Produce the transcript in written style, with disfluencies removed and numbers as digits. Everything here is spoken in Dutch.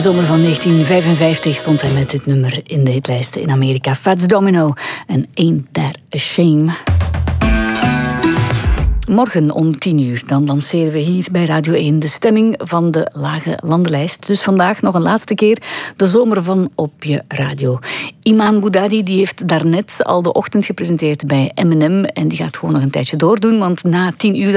zomer van 1955 stond hij met dit nummer in de hitlijsten in Amerika. Fats Domino en Ain't That a Shame. Morgen om 10:00 dan lanceren we hier bij Radio 1 de stemming van de Lage Landenlijst. Dus vandaag nog een laatste keer de zomer van op je radio. Iman Boudadi die heeft daarnet al de ochtend gepresenteerd bij M&M en die gaat gewoon nog een tijdje doordoen, want na 10:00